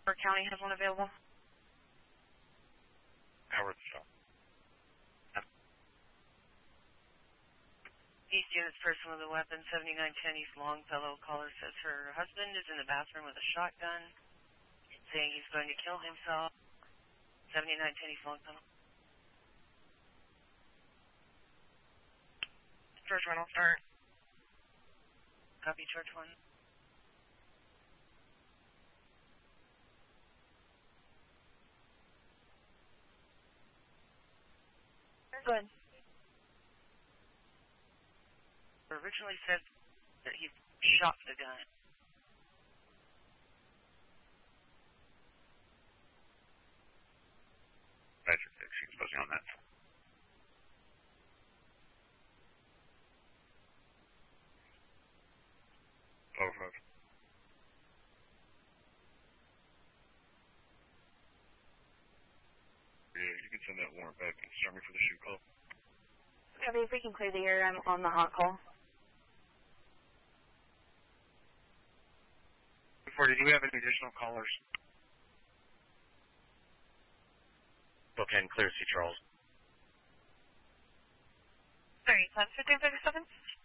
County has one available. Howard, so. East unit's person with a weapon, 7910 East Longfellow. Caller says her husband is in the bathroom with a shotgun, saying he's going to kill himself. 7910 East Longfellow. Church 1 will start. Copy, Church 1. Go ahead. Originally said that he shot the gun. Roger, she's focusing on that. Over. Yeah, you can send that warrant back and start me for the shoot call. Copy, if we can clear the area, I'm on the hot call. Before, did you have any additional callers? Okay, clear C. Charles. 30, 15, 37.